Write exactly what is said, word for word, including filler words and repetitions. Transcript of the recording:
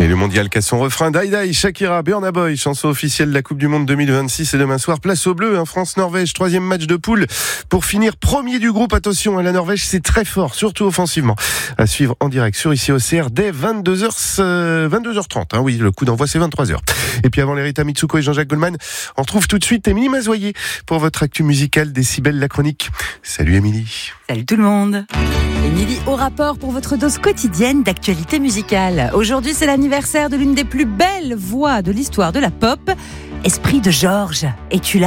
le mondial qu'à son refrain. Die Die, Shakira, Burna Boy, chanson officielle de la Coupe du Monde deux mille vingt-six. Et demain soir, place au bleu, hein, France-Norvège, troisième match de poule. Pour finir premier du groupe, attention, hein, la Norvège, c'est très fort, surtout offensivement. À suivre en direct sur ici O C R dès vingt-deux heures trente. Hein, oui, le coup d'envoi, c'est vingt-trois heures. Et puis avant les Rita Mitsuko et Jean-Jacques Goldman, on retrouve tout de suite Émilie Mazoyer pour votre actu musicale Décibel la chronique. Salut Émilie. Salut tout le monde. Émilie au rapport pour votre dose quotidienne d'actualité musicale. Aujourd'hui, c'est l'anniversaire de l'une des plus belles voix de l'histoire de la pop, Esprit de Georges. Es-tu là ?